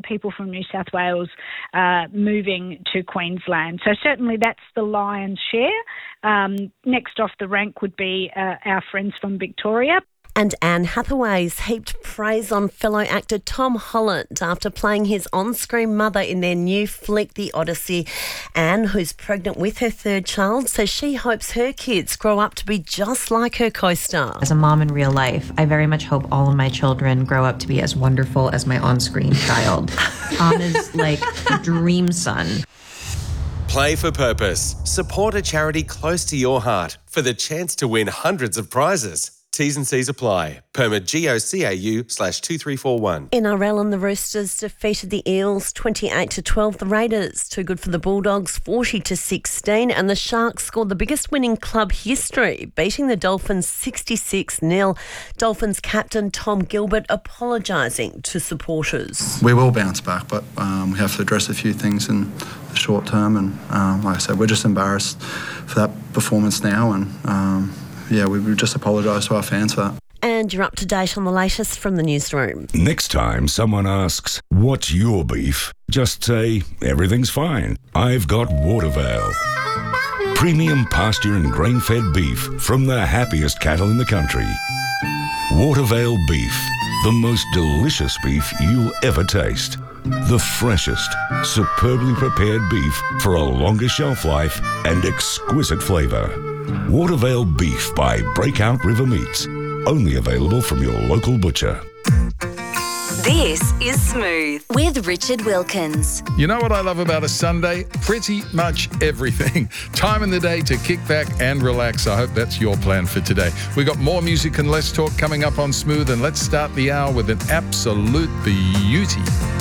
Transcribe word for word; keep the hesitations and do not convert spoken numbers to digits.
people from New South Wales uh, moving to Queensland. So certainly that's the lion's share. Um, next off the rank would be uh, our friends from Victoria. And Anne Hathaway's heaped praise on fellow actor Tom Holland after playing his on-screen mother in their new flick, The Odyssey. Anne, who's pregnant with her third child, says she hopes her kids grow up to be just like her co-star. As a mom in real life, I very much hope all of my children grow up to be as wonderful as my on-screen child. Tom is like a dream son. Play for purpose. Support a charity close to your heart for the chance to win hundreds of prizes. T's and C's apply. Permit G O C A U slash two three four one. N R L and the Roosters defeated the Eels twenty-eight to twelve. The Raiders too good for the Bulldogs forty to sixteen, and the Sharks scored the biggest win in club history, beating the Dolphins sixty-six nil. Dolphins captain Tom Gilbert apologising to supporters. We will bounce back, but um, we have to address a few things in the short term, and um, like I said, we're just embarrassed for that performance now, and um, yeah, we would just apologise to our fans for that. And you're up to date on the latest from the newsroom. Next time someone asks, what's your beef? Just say, everything's fine. I've got Watervale. Premium pasture and grain-fed beef from the happiest cattle in the country. Watervale beef, the most delicious beef you'll ever taste. The freshest, superbly prepared beef for a longer shelf life and exquisite flavour. Watervale beef by Breakout River Meats. Only available from your local butcher. This is Smooth with Richard Wilkins. You know what I love about a Sunday? Pretty much everything. Time in the day to kick back and relax. I hope that's your plan for today. We got more music and less talk coming up on Smooth, and let's start the hour with an absolute beauty.